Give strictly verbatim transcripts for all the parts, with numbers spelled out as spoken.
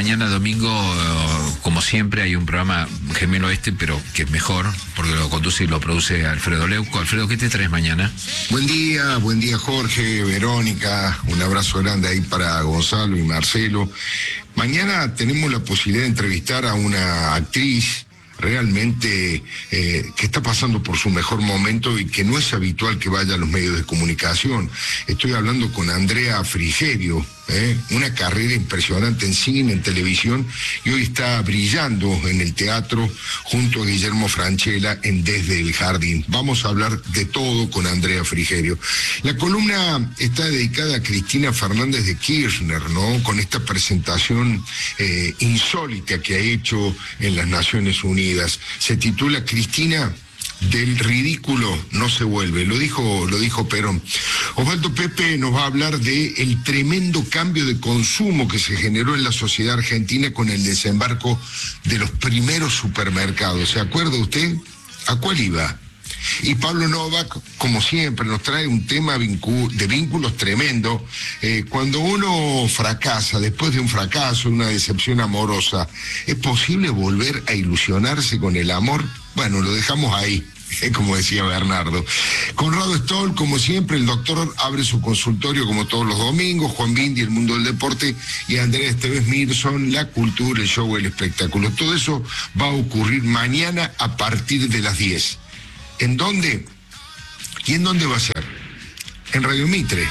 mañana domingo, uh, como siempre, hay un programa gemelo este, pero que es mejor, porque lo conduce y lo produce Alfredo Leuco. Alfredo, ¿qué te traes mañana? Buen día, buen día Jorge, Verónica, un abrazo grande ahí para Gonzalo y Marcelo. Mañana tenemos la posibilidad de entrevistar a una actriz realmente eh, que está pasando por su mejor momento y que no es habitual que vaya a los medios de comunicación. Estoy hablando con Andrea Frigerio, ¿eh? Una carrera impresionante en cine, en televisión, y hoy está brillando en el teatro junto a Guillermo Francella en Desde el Jardín. Vamos a hablar de todo con Andrea Frigerio. La columna está dedicada a Cristina Fernández de Kirchner, ¿no? Con esta presentación eh, insólita que ha hecho en las Naciones Unidas. Se titula Cristina, del ridículo no se vuelve, lo dijo, lo dijo Perón. Osvaldo Pepe nos va a hablar de el tremendo cambio de consumo que se generó en la sociedad argentina con el desembarco de los primeros supermercados. ¿Se acuerda usted? ¿A cuál iba? Y Pablo Novak, como siempre, nos trae un tema de vínculos tremendo. Eh, cuando uno fracasa, después de un fracaso, una decepción amorosa, ¿es posible volver a ilusionarse con el amor? Bueno, lo dejamos ahí, como decía Bernardo. Conrado Stoll, como siempre, el doctor abre su consultorio como todos los domingos, Juan Bindi, el mundo del deporte, y Andrea Esteves Mirson, la cultura, el show, el espectáculo. Todo eso va a ocurrir mañana a partir de las diez. ¿En dónde? ¿Y en dónde va a ser? En Radio Mitre.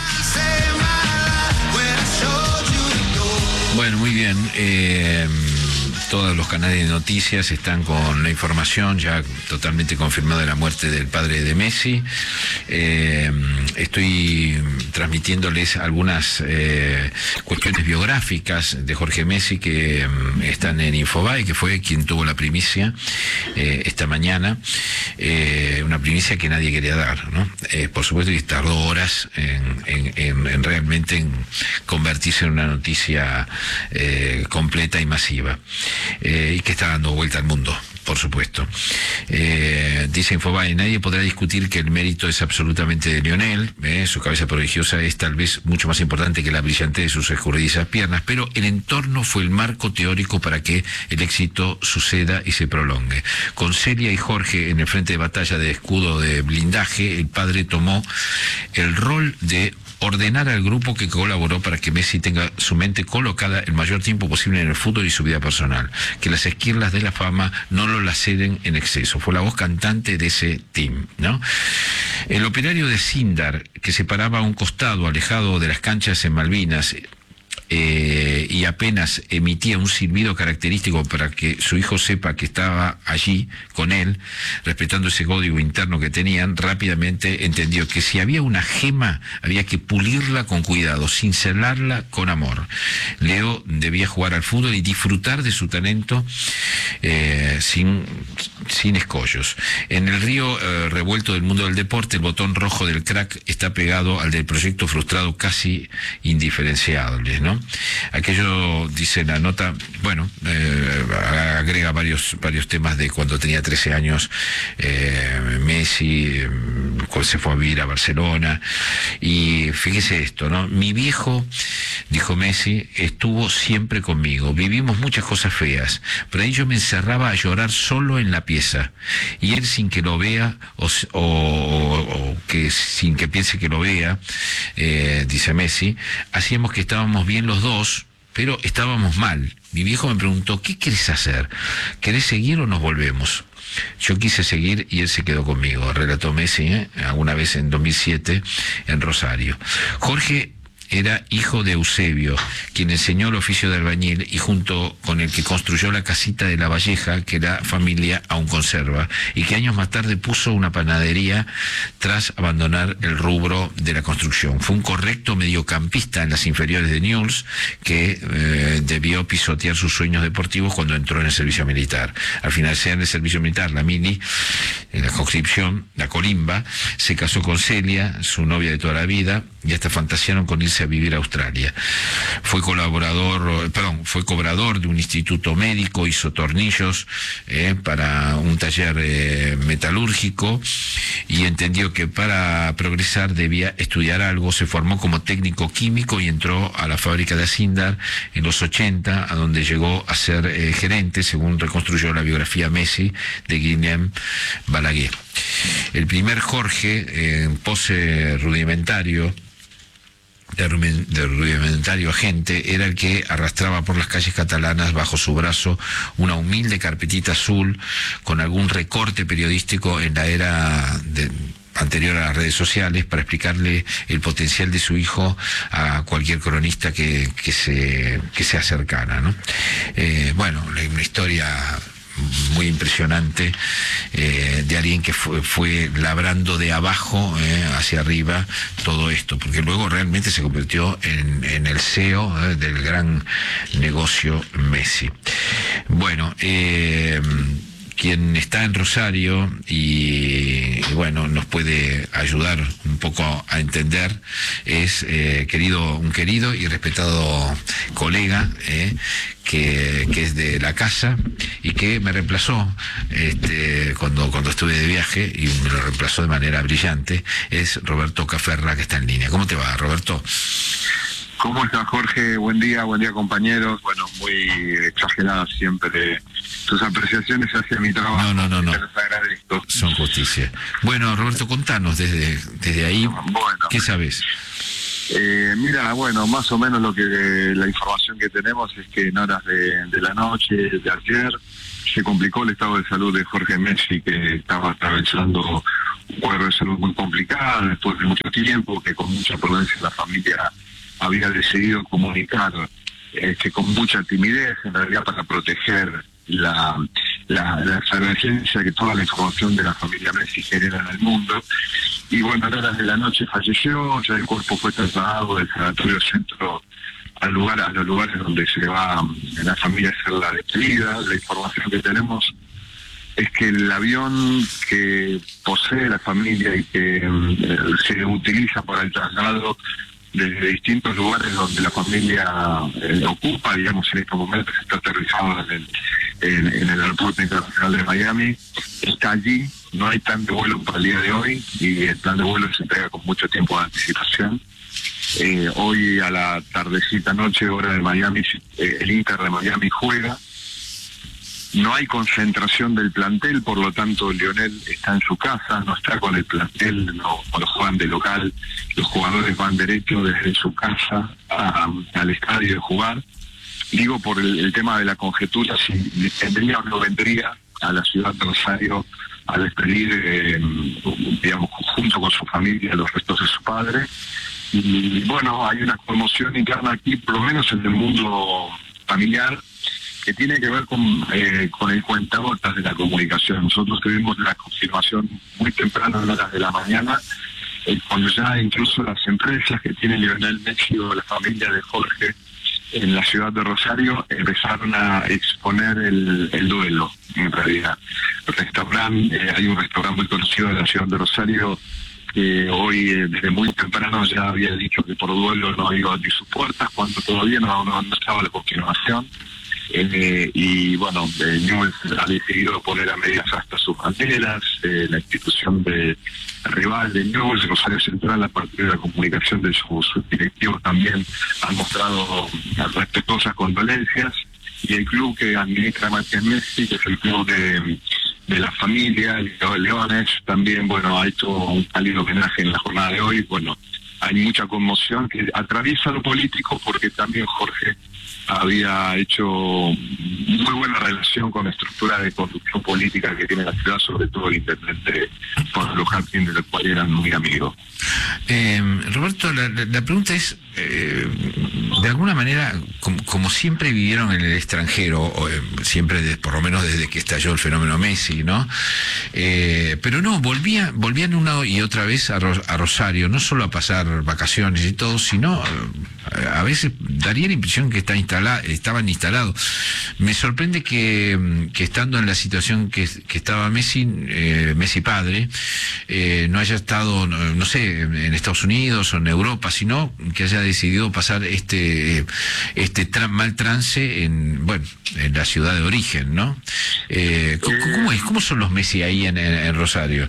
Bueno, muy bien. Eh, todos los canales de noticias están con la información ya totalmente confirmada de la muerte del padre de Messi. Eh, estoy transmitiéndoles algunas eh, cuestiones biográficas de Jorge Messi que eh, están en Infobae, que fue quien tuvo la primicia eh, esta mañana. Eh, una primicia que nadie quería dar, ¿no? Eh, por supuesto que tardó horas en, en, en, en realmente en convertirse en una noticia eh, completa y masiva. Eh, y que está dando vuelta al mundo, por supuesto. Eh, dice Infobae, nadie podrá discutir que el mérito es absolutamente de Lionel, eh, su cabeza prodigiosa es tal vez mucho más importante que la brillantez de sus escurridizas piernas, pero el entorno fue el marco teórico para que el éxito suceda y se prolongue. Con Celia y Jorge en el frente de batalla de escudo de blindaje, el padre tomó el rol de ordenar al grupo que colaboró para que Messi tenga su mente colocada el mayor tiempo posible en el fútbol y su vida personal, que las esquirlas de la fama no lo laceren en exceso. Fue la voz cantante de ese team, ¿no? El operario de Sindar, que se paraba a un costado alejado de las canchas en Malvinas, Eh, y apenas emitía un silbido característico para que su hijo sepa que estaba allí con él, respetando ese código interno que tenían, rápidamente entendió que si había una gema había que pulirla con cuidado, cincelarla con amor. Leo debía jugar al fútbol y disfrutar de su talento eh, sin, sin escollos. En el río eh, revuelto del mundo del deporte, el botón rojo del crack está pegado al del proyecto frustrado casi indiferenciable, ¿no? Aquello, dice la nota, bueno, eh, agrega varios varios temas de cuando tenía trece años, eh, Messi eh, se fue a vivir a Barcelona, y fíjese esto, ¿no? Mi viejo, dijo Messi, estuvo siempre conmigo, vivimos muchas cosas feas, pero ahí yo me encerraba a llorar solo en la pieza, y él sin que lo vea, o, o, o que sin que piense que lo vea, eh, dice Messi, hacíamos que estábamos bien los dos, pero estábamos mal. Mi viejo me preguntó, ¿qué querés hacer? ¿Querés seguir o nos volvemos? Yo quise seguir y él se quedó conmigo, relató Messi, ¿eh? alguna vez en dos mil siete en Rosario. Jorge era hijo de Eusebio, quien enseñó el oficio de albañil y junto con el que construyó la casita de La Valleja, que la familia aún conserva, y que años más tarde puso una panadería tras abandonar el rubro de la construcción. Fue un correcto mediocampista en las inferiores de Newell's, que eh, debió pisotear sus sueños deportivos cuando entró en el servicio militar. Al finalizar el servicio militar, la mini, en la conscripción, la colimba, se casó con Celia, su novia de toda la vida, y hasta fantasearon con irse a vivir a Australia. Fue colaborador, perdón, fue cobrador de un instituto médico, hizo tornillos eh, para un taller eh, metalúrgico y entendió que para progresar debía estudiar algo. Se formó como técnico químico y entró a la fábrica de Acindar en los ochenta, a donde llegó a ser eh, gerente, según reconstruyó la biografía Messi de Guillem Balaguer. El primer Jorge, eh, en pose rudimentario, de rudimentario agente, era el que arrastraba por las calles catalanas bajo su brazo una humilde carpetita azul con algún recorte periodístico en la era de, anterior a las redes sociales, para explicarle el potencial de su hijo a cualquier cronista que, que, se, que se acercara, ¿no? Eh, bueno, una historia muy impresionante eh, de alguien que fue, fue labrando de abajo eh, hacia arriba todo esto, porque luego realmente se convirtió en, en el C E O eh, del gran negocio Messi. Bueno, eh, quien está en Rosario y, y bueno, nos puede ayudar un poco a entender es eh, querido, un querido y respetado colega eh, que, que es de la casa y que me reemplazó este, cuando, cuando estuve de viaje, y me lo reemplazó de manera brillante. Es Roberto Caferra, que está en línea. ¿Cómo te va, Roberto? ¿Cómo estás, Jorge? Buen día, buen día, compañeros. Bueno, muy exageradas siempre tus apreciaciones hacia mi trabajo. No, no, no, no. Te los agradezco. Son justicia. Bueno, Roberto, contanos desde, desde ahí, bueno, ¿qué sabes? Eh, mira, bueno, más o menos lo que la información que tenemos es que en horas de, de la noche de ayer se complicó el estado de salud de Jorge Messi, que estaba atravesando un cuadro de salud muy complicado después de mucho tiempo, que con mucha prudencia la familia había decidido comunicar eh, que con mucha timidez, en realidad para proteger la, la, la efervescencia que toda la información de la familia Messi genera en el mundo. Y bueno, a horas de la noche falleció, ya el cuerpo fue trasladado del sanatorio centro al lugar, a los lugares donde se va en la familia a hacer la despedida. La información que tenemos es que el avión que posee la familia y que eh, se utiliza para el traslado desde distintos lugares donde la familia eh, ocupa, digamos, en estos momentos está aterrizado en el, en, en el aeropuerto internacional de Miami, está allí. No hay plan de vuelo para el día de hoy y el plan de vuelo se entrega con mucho tiempo de anticipación. Eh, hoy a la tardecita noche, hora de Miami, eh, el Inter de Miami juega. No hay concentración del plantel, por lo tanto Lionel está en su casa, no está con el plantel, no, cuando juegan de local, los jugadores van derecho desde su casa a, al estadio de jugar. Digo por el, el tema de la conjetura, si vendría o no vendría a la ciudad de Rosario a despedir, eh, digamos, junto con su familia, los restos de su padre. Y bueno, hay una conmoción interna aquí, por lo menos en el mundo familiar, que tiene que ver con, eh, con el cuentagotas de la comunicación. Nosotros tuvimos la confirmación muy temprano en horas de la mañana, eh, cuando ya incluso las empresas que tiene Lionel Messi o la familia de Jorge en la ciudad de Rosario empezaron a exponer el, el duelo, en realidad. El restaurante, eh, hay un restaurante muy conocido de la ciudad de Rosario que hoy, eh, desde muy temprano, ya había dicho que por duelo no iba a abrir sus puertas, cuando todavía no, no, no estaba la confirmación. Eh, y bueno, eh, Newell's ha decidido poner a medias hasta sus banderas, eh, la institución de rival de Newell's, Rosario Central, a partir de la comunicación de sus, sus directivos, también han mostrado respetuosas condolencias, y el club que administra Matías Messi, que es el club de, de la familia, Leones, también, bueno, ha hecho un cálido homenaje en la jornada de hoy. Bueno, hay mucha conmoción que atraviesa lo político, porque también Jorge había hecho muy buena relación con la estructura de conducción política que tiene la ciudad, sobre todo el intendente Pablo Jardín, del cual eran muy amigos. Eh, Roberto, la, la, la pregunta es, eh, de alguna manera, como, como siempre vivieron en el extranjero, o, eh, siempre, de, por lo menos desde que estalló el fenómeno Messi, ¿no? Eh, pero no, volvían, volvían una y otra vez a, Ros, a Rosario, no solo a pasar vacaciones y todo, sino a veces daría la impresión que está instalado, estaban instalados. Me sorprende que, que estando en la situación que, que estaba Messi, eh, Messi padre, eh, no haya estado, no, no sé, en Estados Unidos o en Europa, sino que haya decidido pasar este este tra mal trance en, bueno, en la ciudad de origen, ¿no? Eh, ¿cómo, ¿Cómo es? ¿Cómo son los Messi ahí en, en, en Rosario?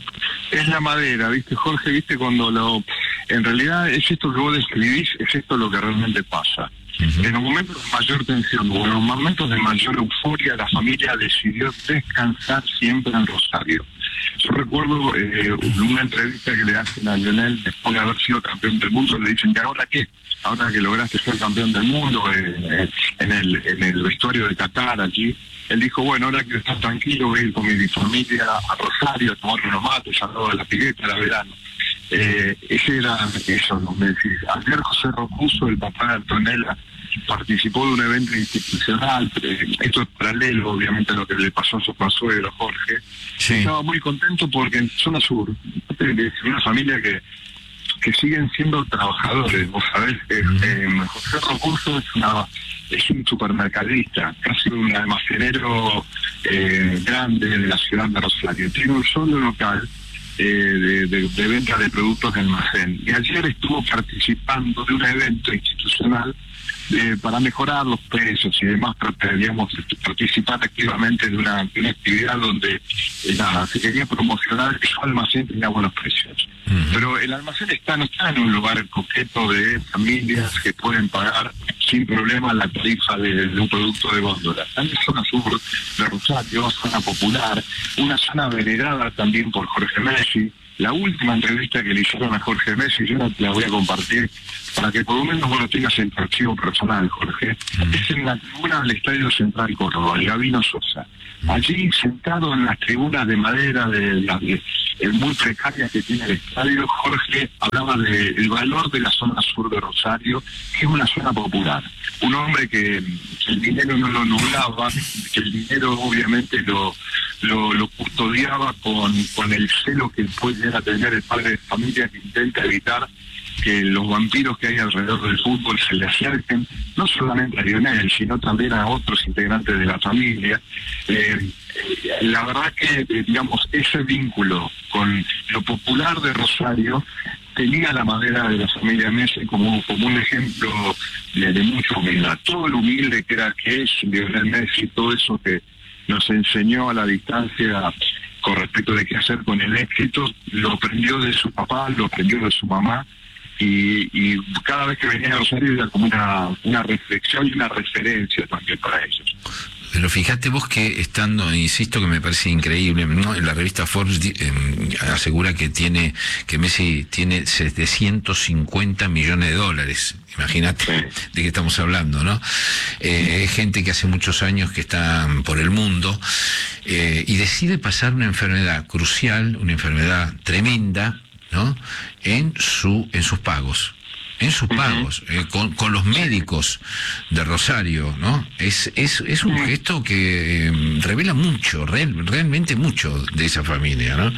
Es la madera, ¿viste, Jorge? ¿Viste cuando lo... En realidad es esto que vos describís, es esto lo que realmente pasa. Uh-huh. En los momentos de mayor tensión o en los momentos de mayor euforia, la familia decidió descansar siempre en Rosario. Yo recuerdo eh, una entrevista que le hacen a Lionel después de haber sido campeón del mundo, le dicen, ¿y ahora qué? Ahora que lograste ser campeón del mundo eh, en, el, en el vestuario de Qatar allí, él dijo, bueno, ahora quiero estar tranquilo, voy a ir con mi familia a Rosario a tomar unos mates, al lado de la pileta, era verano. Eh, ese era eso, ¿no? Me decís, ayer José Rocuso, el papá de Antonella, participó de un evento institucional, eh, esto es paralelo obviamente a lo que le pasó a su suegro Jorge. Sí. Estaba muy contento porque en zona sur, es una familia que que siguen siendo trabajadores, vos sabés, eh, eh, José Rocuso es una es un supermercadista, casi un almacenero eh, grande de la ciudad de Rosario, tiene un solo local eh, de, de, de venta de productos de almacén, y ayer estuvo participando de un evento institucional Eh, para mejorar los precios y demás, digamos, participar activamente de una, de una actividad donde eh, nada, se quería promocionar que su almacén tenía buenos precios. Uh-huh. Pero el almacén está no está en un lugar coqueto de familias que pueden pagar sin problema la tarifa de, de un producto de góndola. Está en la zona sur de Rosario, zona popular, una zona venerada también por Jorge Messi. La última entrevista que le hicieron a Jorge Messi, yo no te la voy a compartir para que por lo menos vos lo tengas en tu archivo personal, Jorge. Mm. Es en la tribuna del Estadio Central Córdoba, el Gabino Sosa. Allí, sentado en las tribunas de madera de las de, de, muy precarias que tiene el estadio, Jorge hablaba del de, valor de la zona sur de Rosario, que es una zona popular. Un hombre que, que el dinero no lo nublaba, que el dinero obviamente lo, lo, lo custodiaba con, con el celo que puede llegar a tener el padre de familia, que intenta evitar que los vampiros que hay alrededor del fútbol se le acerquen, no solamente a Lionel, sino también a otros integrantes de la familia. Eh, la verdad que, digamos, ese vínculo con lo popular de Rosario tenía la madera de la familia Messi como, como un ejemplo de, de mucha humildad. Todo lo humilde que era que es Lionel Messi, todo eso que nos enseñó a la distancia con respecto de qué hacer con el éxito, lo aprendió de su papá, lo aprendió de su mamá, y, y cada vez que venía a Rosario era como una, una reflexión y una referencia también para ellos. Pero fíjate vos que estando, insisto que me parece increíble, ¿no? En la revista Forbes eh, asegura que tiene que Messi tiene setecientos cincuenta millones de dólares. Imagínate sí. de qué estamos hablando, ¿no? Eh, es gente que hace muchos años que está por el mundo eh, y decide pasar una enfermedad crucial, una enfermedad tremenda, ¿no? En su en sus pagos. en sus pagos, uh-huh. eh, con, con los médicos de Rosario, ¿no? Es es, es un gesto que eh, revela mucho, real, realmente mucho de esa familia, ¿no?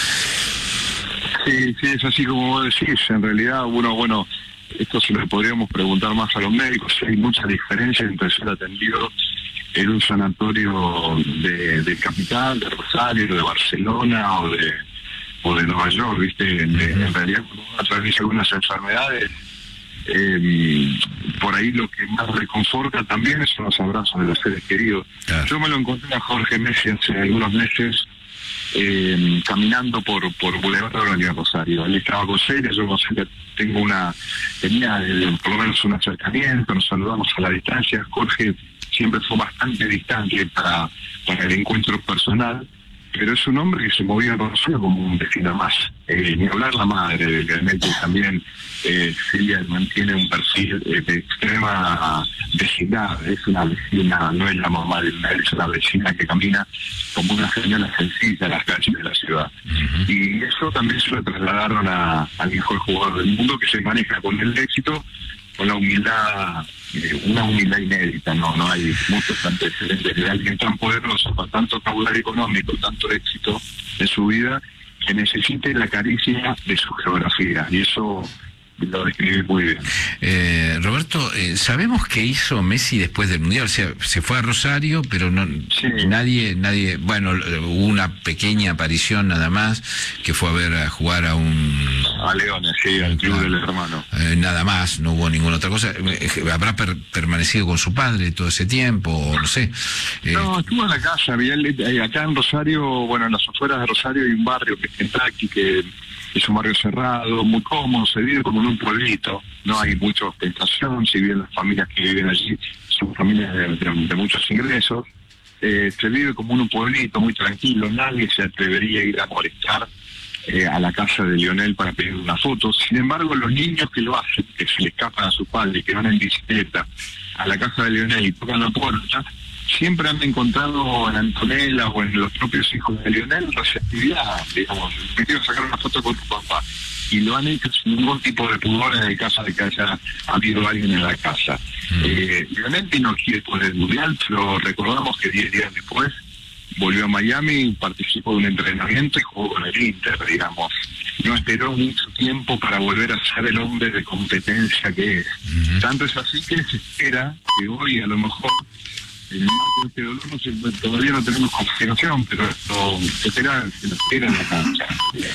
Sí, sí, es así como vos decís. En realidad, uno, bueno, esto se lo podríamos preguntar más a los médicos. Hay mucha diferencia entre ser atendido en un sanatorio de, de capital, de Rosario, de Barcelona o de o de Nueva York, ¿viste? En, en realidad, cuando uno atraviesa algunas enfermedades, Eh, por ahí lo que más reconforta también son los abrazos de los seres queridos. Claro. Yo me lo encontré a Jorge Messi hace algunos meses eh, caminando por por Boulevard de Rosario. Él estaba con Celia, yo con Celia tengo una tenía eh, por lo menos un acercamiento, nos saludamos a la distancia. Jorge siempre fue bastante distante para para el encuentro personal, pero es un hombre que se movía en Rosario como un vecino más. Eh, ni hablar la madre, realmente también eh, Celia mantiene un perfil eh, de extrema vecindad. Es una vecina, no es la mamá de una, es una vecina que camina como una señora sencilla en las calles de la ciudad. Uh-huh. Y eso también se lo trasladaron a, al mejor jugador del mundo, que se maneja con el éxito, con la humildad, eh, una humildad inédita. No no hay muchos antecedentes de alguien tan poderoso, con tanto caudal económico, tanto éxito en su vida, que necesite la caricia de su geografía. Y eso lo describí muy bien. Eh, Roberto, eh, ¿sabemos qué hizo Messi después del Mundial? O sea, se fue a Rosario, pero no Sí. nadie, nadie, bueno, hubo una pequeña aparición nada más, que fue a ver a jugar a un... A Leones, sí, al club del hermano. Eh, nada más, no hubo ninguna otra cosa. Eh, ¿Habrá per permanecido con su padre todo ese tiempo? O no sé. Eh, No, estuvo en la casa, había, eh, acá en Rosario, bueno, en las afueras de Rosario hay un barrio que es Kentucky, que es un barrio cerrado, muy cómodo, se vive como en un pueblito, no hay mucha ostentación, si bien las familias que viven allí son familias de, de, de muchos ingresos, eh, se vive como en un pueblito muy tranquilo, nadie se atrevería a ir a molestar eh, a la casa de Lionel para pedir una foto. Sin embargo, los niños que lo hacen, que se le escapan a su padre, que van en bicicleta a la casa de Lionel y tocan la puerta, siempre han encontrado en Antonella o en los propios hijos de Lionel receptividad, digamos, me quiero sacar una foto con tu papá, y lo han hecho sin ningún tipo de pudor en el caso de que haya habido alguien en la casa. Mm. Eh, Lionel vino aquí después del Mundial, pero recordamos que diez días después volvió a Miami, participó de un entrenamiento y jugó con el Inter, digamos. No esperó mucho tiempo para volver a ser el hombre de competencia que es. Mm. Tanto es así que se espera que hoy a lo mejor el marco de este dolor no se, todavía no tenemos confirmación, pero esto se espera, se lo espera en la cancha.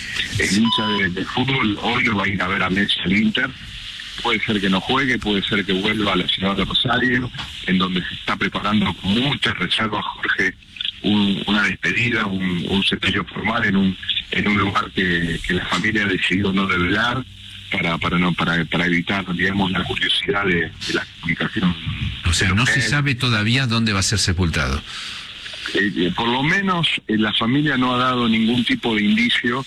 El hincha de, de fútbol hoy lo va a ir a ver a Messi al Inter. Puede ser que no juegue, puede ser que vuelva a la ciudad de Rosario, en donde se está preparando con mucha reserva, Jorge, un, una despedida, un, un sepelio formal en un en un lugar que, que la familia ha decidido no revelar para para no para para evitar, digamos, la curiosidad de, de la comunicación. O sea, no se sabe todavía dónde va a ser sepultado. Eh, eh, por lo menos eh, la familia no ha dado ningún tipo de indicio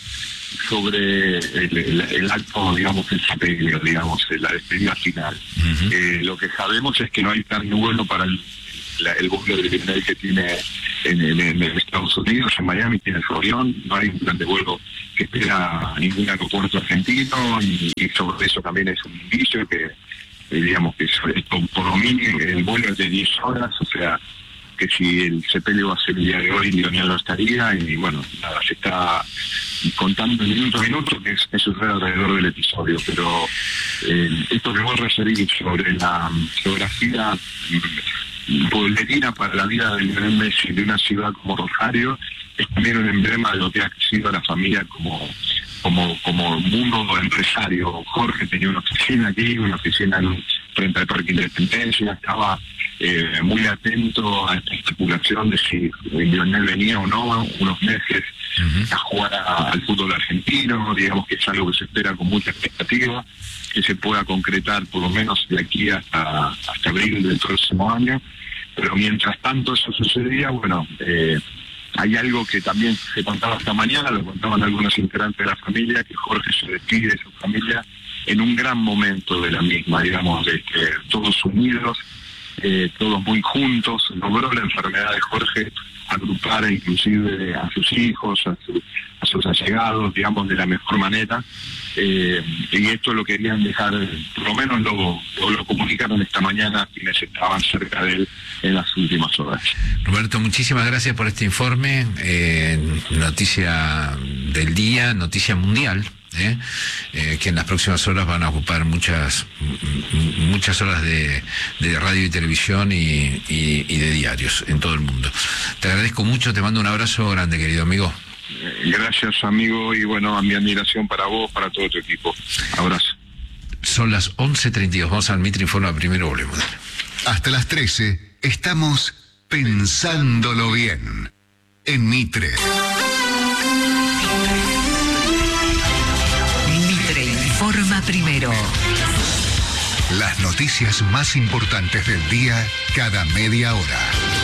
sobre el, el, el acto, digamos, el sepelio, digamos, la despedida final. Uh-huh. eh, lo que sabemos es que no hay plan bueno para el, la, el vuelo de Lionel que tiene en, en, en Estados Unidos, en Miami tiene su avión, no hay un plan de vuelo que espera ningún aeropuerto argentino, y, y sobre eso también es un indicio que, eh, digamos, que esto, por lo mínimo el vuelo es de diez horas, o sea, que si el sepelio va a ser el día de hoy, Lionel no estaría, y bueno, nada, se está contando minuto a minuto que es, eso es alrededor del episodio, pero eh, esto que vos referís sobre la geografía pueblerina para la vida de Lionel Messi de una ciudad como Rosario es también un emblema de lo que ha sido la familia como como como mundo empresario. Jorge tenía una oficina aquí, una oficina en, frente al Parque Independencia, estaba eh, muy atento a esta especulación de si Lionel venía o no unos meses uh-huh. a jugar a, al fútbol argentino, digamos que es algo que se espera con mucha expectativa, que se pueda concretar por lo menos de aquí hasta, hasta abril del próximo año, pero mientras tanto eso sucedía, bueno, eh, hay algo que también se contaba esta mañana, lo contaban algunos integrantes de la familia, que Jorge se despide de su familia en un gran momento de la misma, digamos, de que todos unidos, eh, todos muy juntos. Logró la enfermedad de Jorge agrupar inclusive a sus hijos, a, su, a sus allegados, digamos, de la mejor manera, eh, y esto lo querían dejar, por lo menos lo, lo, lo comunicaron esta mañana quienes estaban cerca de él en las últimas horas. Roberto, muchísimas gracias por este informe, eh, noticia del día, noticia mundial. ¿Eh? Eh, que en las próximas horas van a ocupar muchas muchas horas de, de radio y televisión y, y, y de diarios en todo el mundo. Te agradezco mucho, te mando un abrazo grande, querido amigo. Gracias, amigo, y bueno, a mi admiración para vos, para todo tu equipo. Abrazo. Son las once treinta y dos, vamos al Mitre Informa, primero volvemos. Hasta las trece estamos pensándolo bien en Mitre. Informa primero. Las noticias más importantes del día cada media hora.